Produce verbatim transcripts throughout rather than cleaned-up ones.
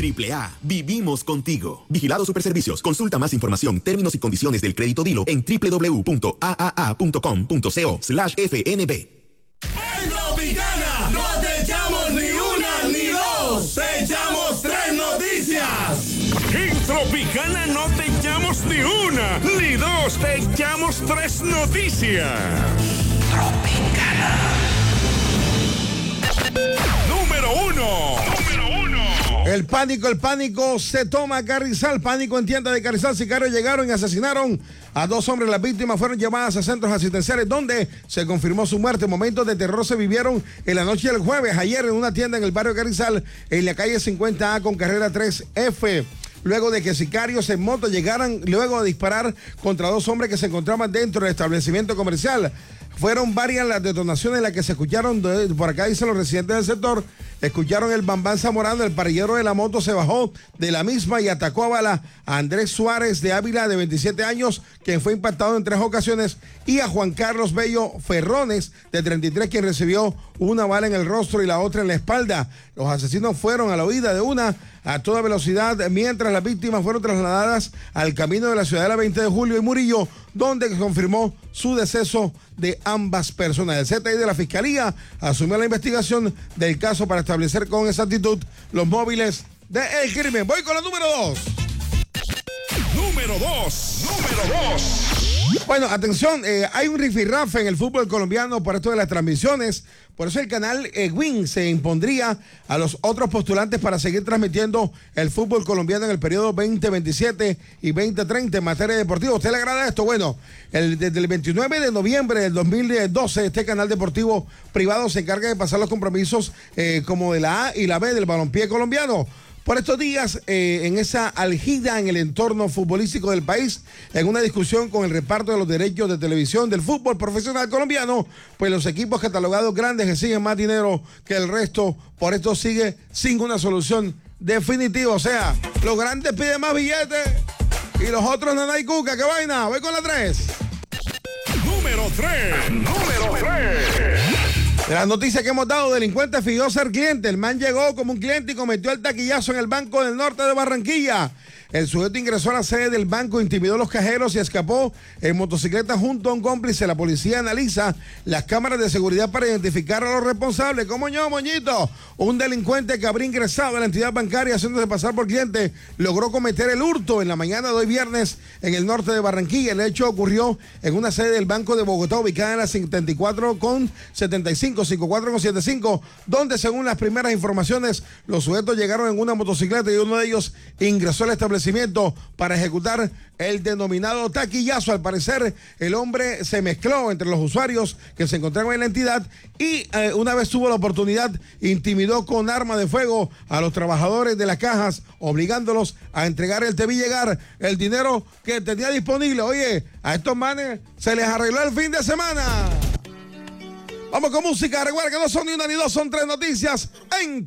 Triple A, vivimos contigo. Vigilado Superservicios. Consulta más información, términos y condiciones del crédito Dilo en doble u doble u doble u punto a a a punto com punto co slash f n b. En Tropicana no te echamos ni una ni dos, te echamos tres noticias. En Tropicana no te echamos ni una ni dos, te echamos tres noticias. Tropicana. Número uno. Número uno. El pánico, el pánico se toma Carrizal. Pánico en tienda de Carrizal. Sicarios llegaron y asesinaron a dos hombres. Las víctimas fueron llevadas a centros asistenciales donde se confirmó su muerte. Momentos de terror se vivieron en la noche del jueves, ayer en una tienda en el barrio Carrizal, en la calle cincuenta A con carrera tres F. Luego de que sicarios en moto llegaran, luego de disparar contra dos hombres que se encontraban dentro del establecimiento comercial. Fueron varias las detonaciones en las que se escucharon, de, por acá dicen los residentes del sector, escucharon el bambán zamorano, el parrillero de la moto se bajó de la misma y atacó a bala a Andrés Suárez de Ávila, de veintisiete años, quien fue impactado en tres ocasiones, y a Juan Carlos Bello Ferrones, de treinta y tres, quien recibió una bala en el rostro y la otra en la espalda. Los asesinos fueron a la huida de una a toda velocidad, mientras las víctimas fueron trasladadas al camino de la ciudadela veinte de julio y Murillo, donde confirmó su deceso de ambas personas. El Z I de la Fiscalía asumió la investigación del caso para establecer con exactitud los móviles del crimen. Voy con la número dos. Número dos. Número dos. Bueno, atención, eh, hay un rifirrafe en el fútbol colombiano por esto de las transmisiones. Por eso el canal eh, Win se impondría a los otros postulantes para seguir transmitiendo el fútbol colombiano en el periodo veinte veintisiete y veinte treinta en materia deportiva. ¿A usted le agrada esto? Bueno, el, desde el veintinueve de noviembre del dos mil doce, este canal deportivo privado se encarga de pasar los compromisos eh, como de la A y la B del balompié colombiano. Por estos días, eh, en esa algida en el entorno futbolístico del país, en una discusión con el reparto de los derechos de televisión del fútbol profesional colombiano, pues los equipos catalogados grandes exigen más dinero que el resto, por esto sigue sin una solución definitiva. O sea, los grandes piden más billetes y los otros no hay cuca. ¿Qué vaina? Voy con la tres. Número tres. Número tres. De las noticias que hemos dado, delincuente fingió ser cliente. El man llegó como un cliente y cometió el taquillazo en el Banco del Norte de Barranquilla. El sujeto ingresó a la sede del banco, intimidó a los cajeros y escapó en motocicleta junto a un cómplice. La policía analiza las cámaras de seguridad para identificar a los responsables. ¿Cómo yo, moñito? Un delincuente que habría ingresado a la entidad bancaria haciéndose pasar por cliente logró cometer el hurto en la mañana de hoy viernes en el norte de Barranquilla. El hecho ocurrió en una sede del Banco de Bogotá ubicada en la setenta y cuatro con setenta y cinco, cincuenta y cuatro con setenta y cinco, donde según las primeras informaciones los sujetos llegaron en una motocicleta y uno de ellos ingresó al establecimiento para ejecutar el denominado taquillazo. Al parecer, el hombre se mezcló entre los usuarios que se encontraban en la entidad y eh, una vez tuvo la oportunidad, intimidó con arma de fuego a los trabajadores de las cajas, obligándolos a entregar el Te vi llegar, el dinero que tenía disponible. Oye, a estos manes se les arregló el fin de semana. Vamos con música. Recuerda que no son ni una ni dos, son tres noticias en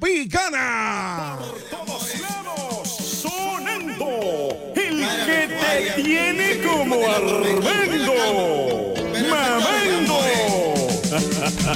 Tropicana. Por todos lados, sonando el que te tiene como Armando.